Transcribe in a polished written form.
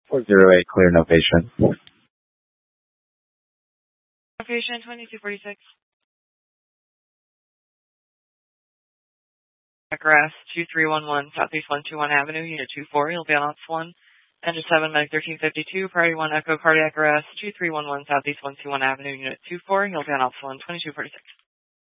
408, clear, no patient. Patient 2246. Grass 2311 Southeast 121 Avenue, Unit 24. You'll be on Ops 1. Engine 7, Medic 1352, Priority 1 Echo, Cardiac Arrest 2311 Southeast 121 Avenue, Unit 24. You'll be on Ops 1, 2246.